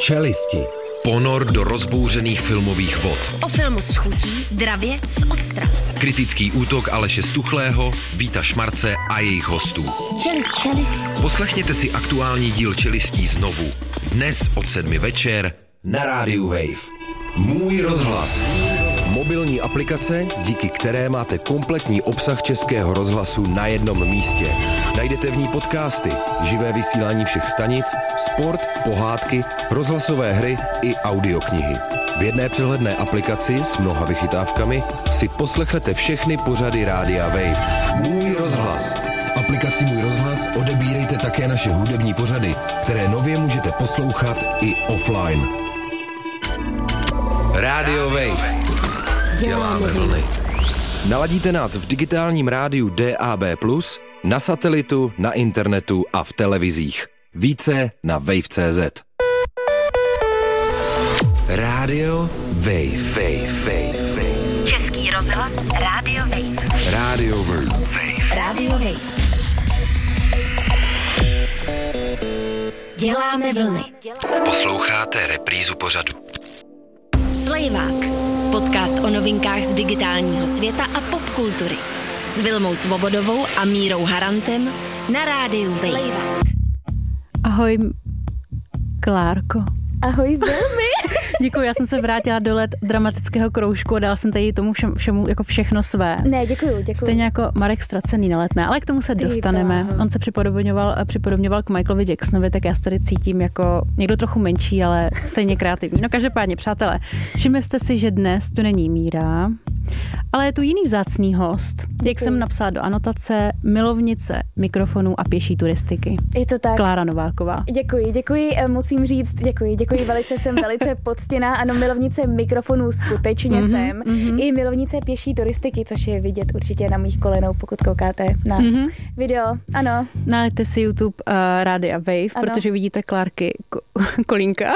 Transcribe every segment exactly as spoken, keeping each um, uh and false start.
Čelisti. Ponor do rozbouřených filmových vod. O filmu s chutí, dravě z ostra. Kritický útok Aleše Stuchlého, Víta Šmarce a jejich hostů. Čelist, čelist. Poslechněte si aktuální díl Čelistí znovu. Dnes od sedmi večer na rádiu Wave. Můj rozhlas. Mobilní aplikace, díky které máte kompletní obsah Českého rozhlasu na jednom místě. Najdete v ní podcasty, živé vysílání všech stanic, sport, pohádky, rozhlasové hry i audioknihy. V jedné přehledné aplikaci s mnoha vychytávkami si poslechnete všechny pořady rádia Wave. Můj rozhlas. V aplikaci Můj rozhlas odebírejte také naše hudební pořady, které nově můžete poslouchat i offline. Rádio Wave. Děláme vlny. Naladíte nás v digitálním rádiu D A B plus, na satelitu, na internetu a v televizích. Více na wave tečka cé zet. Rádio Wave. Wave, Wave, Wave. Český rozhlas Rádio Wave. Rádio Wave. Rádio Wave. Děláme vlny. Posloucháte reprízu pořadu. Slejvák. Podcast o novinkách z digitálního světa a popkultury. S Vilmou Svobodovou a Mírou Harantem na rádiu Wave. Ahoj, Klárko. Ahoj, Vilmi. Děkuji, já jsem se vrátila do let dramatického kroužku a dala jsem tady tomu všem, všemu jako všechno své. Ne, děkuju, děkuju. Stejně jako Marek Ztracený na Letné, ale k tomu se dostaneme. On se připodobňoval, připodobňoval k Michaelovi Jacksonovi, tak já se tady cítím jako někdo trochu menší, ale stejně kreativní. No každopádně, přátelé, všimli jste si, že dnes tu není Míra, ale je tu jiný vzácný host. Děkuji. Jak jsem napsala do anotace, milovnice mikrofonů a pěší turistiky. Je to tak. Klára Nováková. Děkuji, děkuji, musím říct, děkuji, děkuji velice, jsem velice poctěná. Ano, milovnice mikrofonů skutečně mm-hmm, jsem. Mm-hmm. I milovnice pěší turistiky, což je vidět určitě na mých kolenou, pokud koukáte na mm-hmm. video. Ano. Nalejte si YouTube uh, Rádia Wave, ano. Protože vidíte Klárky ko- kolínka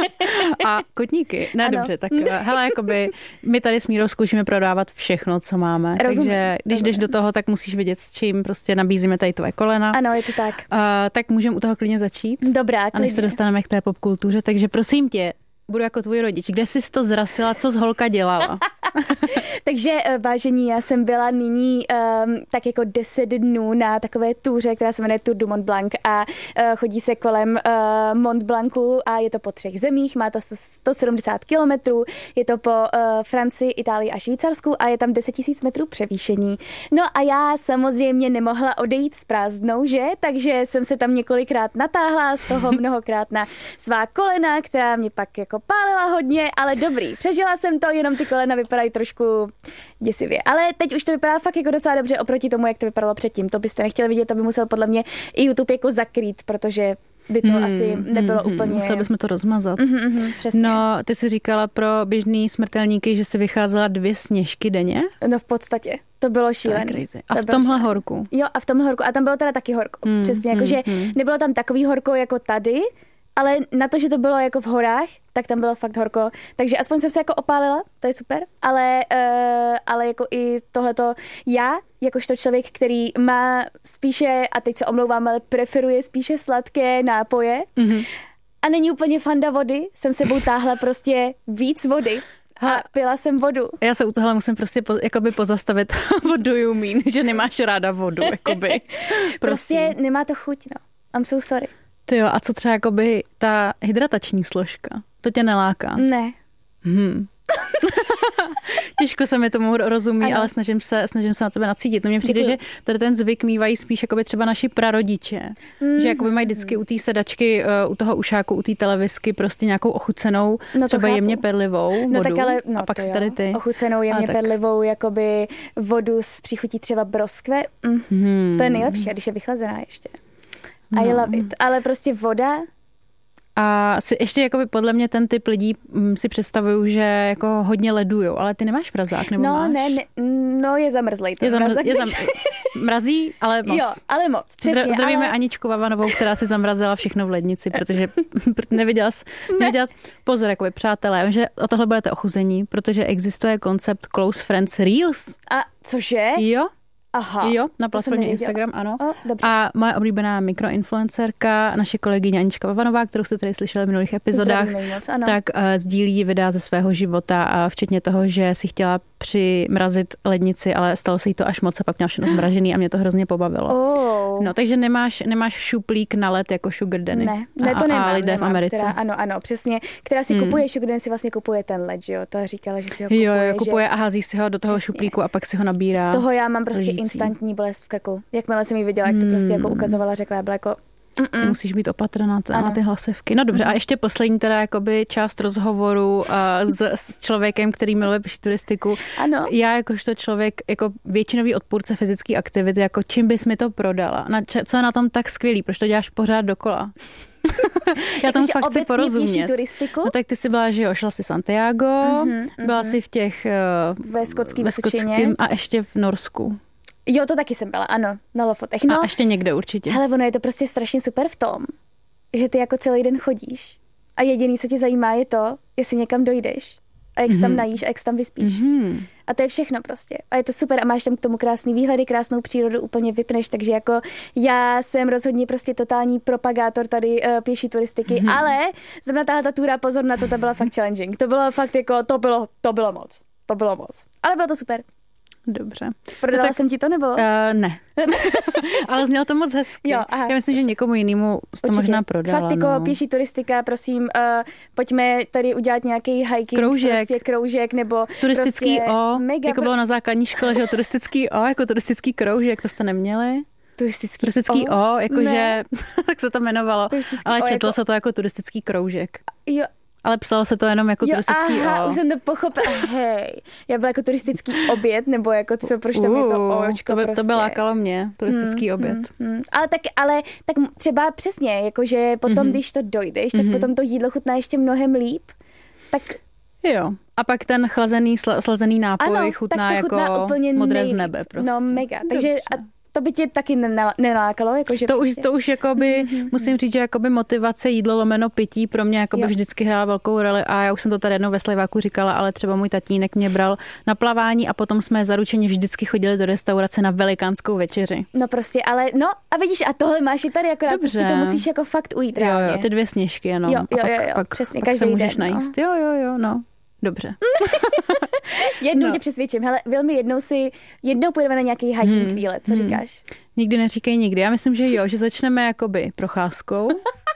a kotníky. Ne, ano. Dobře, tak uh, hele, jakoby my tady s Mírou zkoušíme prodávat všechno, co máme. Rozumím. Takže když Rozumím. jdeš do toho, tak musíš vědět, s čím prostě nabízíme tady tvoje kolena. Ano, je to tak. Uh, tak můžeme u toho klidně začít. Dobrá, klidně. A než se dostaneme k té popkultuře, takže prosím tě, budu jako tvůj rodič. Kde jsi to zrasila, co z holka dělala? Takže vážení, já jsem byla nyní um, tak jako deset dnů na takové túře, která se jmenuje Tour du Mont Blanc a uh, chodí se kolem uh, Mont Blancu a je to po třech zemích, má to sto sedmdesát kilometrů, je to po uh, Francii, Itálii a Švýcarsku a je tam deset tisíc metrů převýšení. No a já samozřejmě nemohla odejít s prázdnou, že? Takže jsem se tam několikrát natáhla, z toho mnohokrát na svá kolena, která mě pak jako pálila hodně, ale dobrý. Přežila jsem to, jenom ty kolena vypadají trošku děsivě. Ale teď už to vypadá fakt jako docela dobře oproti tomu, jak to vypadalo předtím. To byste nechtěli vidět, to by musel podle mě i YouTube jako zakrýt, protože by to hmm, asi nebylo hmm, úplně... Museli bychom to rozmazat. Mm, mm, přesně. No, ty jsi říkala pro běžný smrtelníky, že jsi vycházela dvě sněžky denně? No v podstatě. To bylo šílené. A to v tomhle šílený. horku? Jo, a v tomhle horku. A tam bylo teda taky horko. Hmm, přesně, hmm, jakože hmm. nebylo tam takový horko jako tady, ale na to, že to bylo jako v horách, tak tam bylo fakt horko. Takže aspoň jsem se jako opálila, to je super. Ale, uh, ale jako i tohleto já, jakožto člověk, který má spíše, a teď se omlouvám, ale preferuje spíše sladké nápoje mm-hmm. a není úplně fanda vody, jsem sebou táhla prostě víc vody. A pila jsem vodu. Já se u tohle musím prostě po, jakoby pozastavit. What do you mean? Že nemáš ráda vodu, jakoby. Prostě nemá to chuť, no. I'm so sorry. Ty jo, a co třeba jakoby ta hydratační složka? To tě neláká? Ne. Hmm. Těžko se mi tomu rozumí, ano. Ale snažím se, snažím se na tebe nacítit. No mně přijde, Děkuju. že tady ten zvyk mývají spíš jakoby třeba naši prarodiče. Mm. Že jakoby mají vždycky u té sedačky, u toho ušáku, u té televizky prostě nějakou ochucenou, no třeba chápu. jemně perlivou vodu. No tak ale, no a pak si tady ty. Ochucenou jemně perlivou jakoby vodu s příchutí třeba broskve. Mm. Hmm. To je nejlepší, když je vychlazená ještě. No. I love it. Ale prostě voda. A si ještě jakoby podle mě ten typ lidí si představuju, že jako hodně ledujou, ale ty nemáš mrazák, nebo no, máš? Ne, ne, no je zamrzlej ten je zamrz, mrazák. Je zam, mrazí, ale moc. Jo, ale moc, přesně. Zdra, zdravíme ale... Aničku Vavanovou, která si zamrazila všechno v lednici, protože neviděla jsi, neviděla jsi, pozor, jakoby přátelé, že o tohle budete ochuzení, protože existuje koncept Close Friends Reels. A cože? Jo. Aha. Jo, na platformě Instagram, ano. O, dobře. A moje oblíbená mikroinfluencerka, naše kolegyně Anička Vavanová, kterou jste tady slyšeli v minulých epizodách, moc, ano. tak uh, sdílí videa ze svého života a včetně toho, že si chtěla přimrazit lednici, ale stalo se jí to až moc a pak měla všechno zmražený a mě to hrozně pobavilo. Oh. No, takže nemáš, nemáš šuplík na led jako sugar daddy. Ne, ne to a, nemám. A lidé nemám, v Americe. Která, ano, ano, přesně. Která si hmm. kupuje sugar daddy, si vlastně kupuje ten led, že jo? Ta říkala, že si ho kupuje. Jo, jo, kupuje že... a hází si ho do toho přesně. šuplíku a pak si ho nabírá. Z toho já mám prostě ležící. instantní bolest v krku. Jakmile jsem ji viděla, jak to prostě jako ukazovala, řekla, byla jako Ty musíš být opatrná na, t- na ty hlasivky. No dobře, mm. a ještě poslední teda jakoby část rozhovoru uh, s, s člověkem, který miluje pěší turistiku. Ano. Já jakožto člověk, jako většinový odpůrce fyzické aktivity, jako čím bys mi to prodala? Na, co je na tom tak skvělý? Proč to děláš pořád dokola? Já tomu fakt chci porozumět. No tak ty jsi byla, že jo, šla si Santiago, mm-hmm, byla mm-hmm. si v těch uh, ve skotském ve skotském a ještě v Norsku. Jo, to taky jsem byla, ano, na Lofotech. No, a ještě někde určitě. Hele, ono je to prostě strašně super v tom, že ty jako celý den chodíš a jediný, co tě zajímá, je to, jestli někam dojdeš a jak mm-hmm. se tam najíš a jak se tam vyspíš. Mm-hmm. A to je všechno prostě. A je to super a máš tam k tomu krásný výhledy, krásnou přírodu, úplně vypneš, takže jako já jsem rozhodně prostě totální propagátor tady uh, pěší turistiky, mm-hmm. ale zrovna tahle ta túra, pozor na to, ta byla fakt challenging. To bylo fakt jako, to bylo, to bylo moc. To bylo moc. Ale bylo to super. Dobře. Prodala no tak, jsem ti to, nebo? Uh, ne. Ale znělo to moc hezky. Jo, aha. Já myslím, že někomu jinému to možná prodala. Fakt jako no. pěší turistika, prosím, uh, pojďme tady udělat nějaký hiking, kroužek. prostě kroužek, nebo turistický prostě O, mega jako bylo na základní škole, že turistický O, jako turistický kroužek, to jste neměli? Turistický, turistický O, o jakože, tak se to jmenovalo, turistický ale četlo jako... se to jako turistický kroužek. Jo. Ale psalo se to jenom jako jo, turistický aha, O. už jsem to pochopila. Hej, já byla jako turistický oběd, nebo jako co, proč tam uh, je to Očko to by, prostě. To by lákalo mě, turistický hmm, oběd. Hmm, hmm. Ale, tak, ale tak třeba přesně, jakože potom, mm-hmm. když to dojdeš, tak mm-hmm. potom to jídlo chutná ještě mnohem líp. Tak... Jo. A pak ten chlazený, slazený nápoj ano, chutná, tak to chutná jako úplně modré nejlíp. Z nebe prostě. No mega, takže... A, to by tě taky nelákalo? Jako, že to, prostě... už, to už jakoby, mm-hmm. musím říct, že jakoby motivace jídlo lomeno pití pro mě jakoby vždycky hrála velkou roli a já už jsem to tady jednou ve Slejváku říkala, ale třeba můj tatínek mě bral na plavání a potom jsme zaručeně vždycky chodili do restaurace na velikánskou večeři. No prostě, ale no a vidíš, a tohle máš i tady, akorát si to musíš jako fakt ujít jo, reálně. Jo, ty dvě sněžky jenom. Jo, jo, a pak, jo, jo pak, přesně, pak každý se můžeš den, najíst. No. Jo, jo, jo, no. Dobře. jednou no. tě přesvědčím. Hele, velmi jednou si, jednou půjdeme na nějaký hiking hmm. výlet. Co hmm. říkáš? Nikdy neříkej nikdy. Já myslím, že jo, že začneme jakoby procházkou.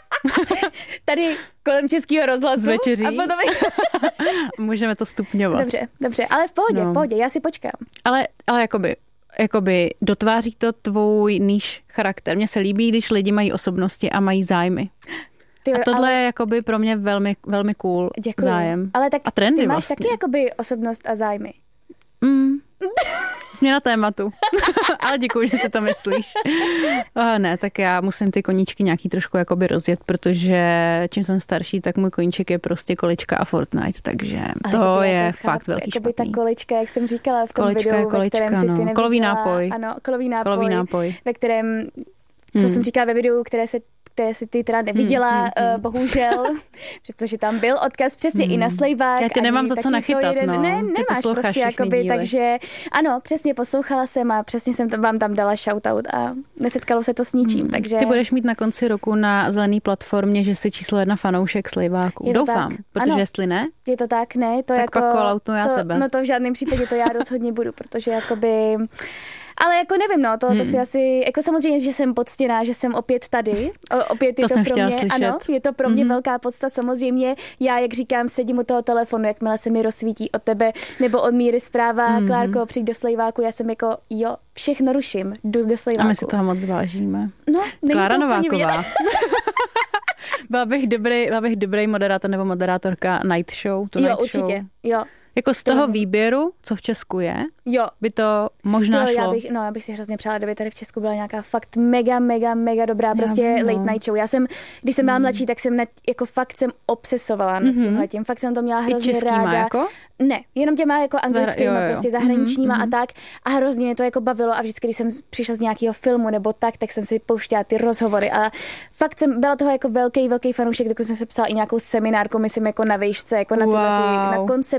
Tady kolem Českého rozhlasu. Z večeří. A potom... Můžeme to stupňovat. Dobře, dobře, ale v pohodě, no. v pohodě, já si počkám. Ale, ale jakoby, jakoby dotváří to tvůj níž charakter. Mně se líbí, když lidi mají osobnosti a mají zájmy. Ty, a tohle ale... je jakoby pro mě velmi, velmi cool Děkuju. zájem. Ale tak a trendy ty máš vlastně. taky jakoby osobnost a zájmy. Mm. Změna tématu. Ale děkuji, že si to myslíš. Oh, ne, tak já musím ty koníčky nějaký trošku jakoby rozjet, protože čím jsem starší, tak můj koníček je prostě količka a Fortnite, takže ale to je to fakt velký špatný. Ta količka, jak jsem říkala v tom količka videu, količka, ve kterém si ty no. neviděla. Kolový nápoj. Ano, kolový nápoj, kolový nápoj. Ve kterém, co hmm. jsem říkala ve videu, které se které si ty teda neviděla, hmm, hmm, hmm. bohužel, přestože tam byl odkaz přesně hmm. i na Slejvák. Já tě nemám za co nachytat, jeden, no. Ne, nemáš prostě, jakoby, takže ano, přesně poslouchala jsem a přesně jsem tam, vám tam dala shoutout a nesetkalo se to s ničím, hmm. takže... Ty budeš mít na konci roku na zelený platformě, že jsi číslo jedna fanoušek Slejváku. Doufám, tak. Protože ano, jestli ne... Je to tak, ne, to tak jako... pak call-outu já to, tebe. No to v žádném případě to já rozhodně budu, protože jakoby... Ale jako nevím, no, to, to hmm. si asi, jako samozřejmě, že jsem poctěná, že jsem opět tady, o, opět je to, to pro mě, slyšet. ano, je to pro mě mm-hmm. velká podsta, samozřejmě, já, jak říkám, sedím u toho telefonu, jakmile se mi rozsvítí od tebe, nebo od Míry zpráva, mm-hmm. Klárko, přijď do Slejváku, já jsem jako, jo, všechno ruším, jdu do Slejváku. A my si toho moc vážíme. No, Klára to Nováková. Byla bych dobrý, byla bych dobrý moderátor nebo moderátorka Night Show. Tu jo, night určitě, show. jo. Jako z toho výběru, co v Česku je, jo. by to možná to, šlo. Já bych, no, já bych si hrozně přála, kdyby tady v Česku byla nějaká fakt mega, mega, mega dobrá prostě já, no. late night show. Já jsem, když jsem byla mm. mladší, tak jsem net, jako fakt jsem obsesovala nad mm-hmm. tímhletím. Fakt jsem to měla hrozně ráda. Jako? Ne, jenom těma jako anglickýma, Zahra, prostě zahraničníma mm-hmm. a tak. A hrozně mě to jako bavilo a vždycky, když jsem přišla z nějakého filmu nebo tak, tak jsem si pouštěla ty rozhovory. A fakt jsem byla toho jako velký, velký fanoušek, dokud jsem se psala i nějakou seminárku, myslím jako na výšce, jako na, tyhle, ty, na koncept, jak to vlastně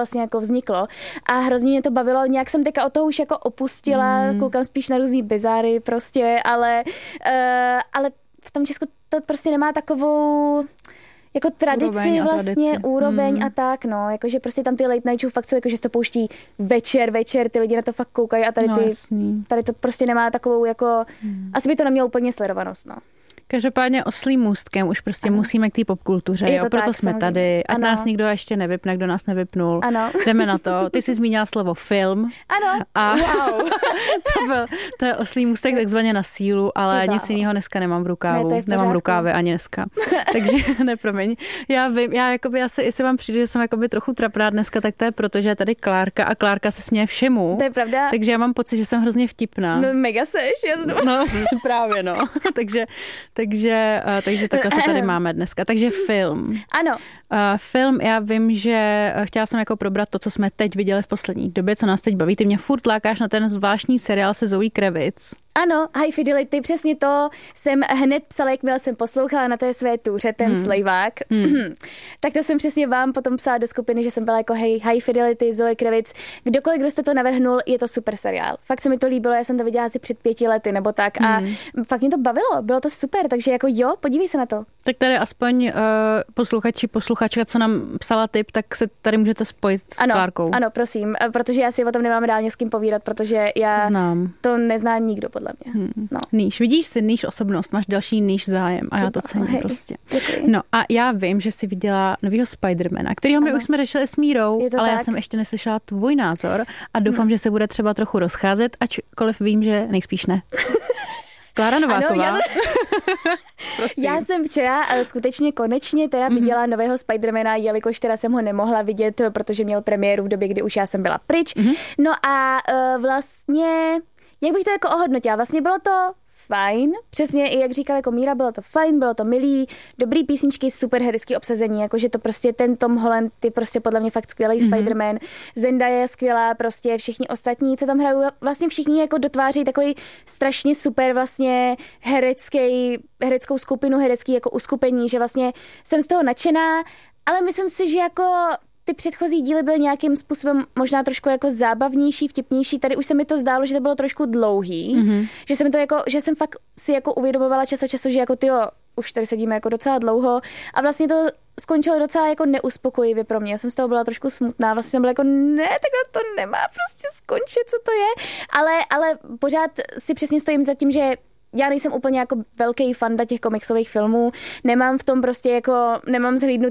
vlastně jako vzniklo a hrozně mě to bavilo, nějak jsem teďka od toho už jako opustila, mm. koukám spíš na různý bizáry prostě, ale, uh, ale v tom Česku to prostě nemá takovou jako tradici úroveň vlastně, tradici. úroveň mm. a tak, no, jakože prostě tam ty late night show fakt jsou, jakože se to pouští večer, večer, ty lidi na to fakt koukají a tady, no, ty, tady to prostě nemá takovou jako, mm. asi by to nemělo úplně sledovanost, no. Každopádně oslým můstkem už prostě ano. musíme k té popkultuře, jo, proto tak, jsme samozřejmě. Tady. Ať ano. nás nikdo ještě nevypne, kdo nás nevypnul. Ano. Jdeme na to. Ty jsi zmínila slovo film. Ano, a wow. to, byl, to je oslý můstek takzvaně na sílu, ale Total. nic jiného dneska nemám v rukávu. Ne, nemám rukávy ani dneska. Takže nepromiň. Já vím, já jakoby asi, jestli vám přijde, že jsem jakoby trochu trapná dneska, tak to je proto, že je tady Klárka a Klárka se směje všemu. To je pravda. Takže já mám pocit, že jsem hrozně vtipná. No mega seš, já znovu. No, právě no. takže Takže, uh, takže takhle se tady máme dneska. Takže film. Ano. Uh, film, já vím, že chtěla jsem jako probrat to, co jsme teď viděli v poslední době, co nás teď baví. Ty mě furt lákáš na ten zvláštní seriál se Zoe Kravitz. Ano, High Fidelity, přesně to jsem hned psala, jakmile jsem poslouchala na té své túře, ten hmm. Slejvák. Hmm. Tak to jsem přesně vám potom psala do skupiny, že jsem byla jako hej, High Fidelity, Zoe Kravitz. Kdokoliv, kdo jste to navrhnul, je to super seriál. Fakt se mi to líbilo, já jsem to viděla asi před pěti lety nebo tak a hmm. fakt mě to bavilo, bylo to super, takže jako jo, podívej se na to. Tak tady aspoň uh, posluchači, posluchačka, co nám psala tip, tak se tady můžete spojit s ano, Klárkou. Ano, prosím, protože já si o tom nemám dálně s kým povídat, protože já Znám. to nezná nikdo podle mě. Hmm. No. Níž, vidíš si níž osobnost, máš další níž zájem a já to cením hej, prostě. Děkuji. No a já vím, že jsi viděla novýho Spidermana, kterýho my ano. už jsme řešili s Mírou, ale tak. já jsem ještě neslyšela tvůj názor a doufám, no. že se bude třeba trochu rozcházet, ačkoliv vím, že nejspíš ne. Klára Nováková. Ano, já, to... já jsem včera skutečně konečně teda viděla mm-hmm. nového Spidermana, jelikož teda jsem ho nemohla vidět, protože měl premiéru v době, kdy už já jsem byla pryč. Mm-hmm. No a uh, vlastně, jak bych to jako ohodnotila, vlastně bylo to fajn, přesně i jak říkala jako Míra, bylo to fajn, bylo to milý, dobrý písničky, super herecký obsazení, jakože to prostě ten Tom Holland, ty prostě podle mě fakt skvělý mm-hmm. Spider-Man, Zendaya je skvělá, prostě všichni ostatní, co tam hrajou, vlastně všichni jako dotváří takový strašně super vlastně herecký, hereckou skupinu, herecký jako uskupení, že vlastně jsem z toho nadšená, ale myslím si, že jako ty předchozí díly byly nějakým způsobem možná trošku jako zábavnější, vtipnější. Tady už se mi to zdálo, že to bylo trošku dlouhý, mm-hmm. že jsem to jako, že jsem fakt si jako uvědomovala čas od času, že jako tyjo, už tady sedíme jako docela dlouho a vlastně to skončilo docela jako neuspokojivě pro mě. Já jsem z toho byla trošku smutná, vlastně jsem byla jako ne, takhle to nemá prostě skončit, co to je, ale, ale pořád si přesně stojím za tím, že já nejsem úplně jako velký fanda těch komiksových filmů, nemám v tom prostě jako, nemám zhlídnutý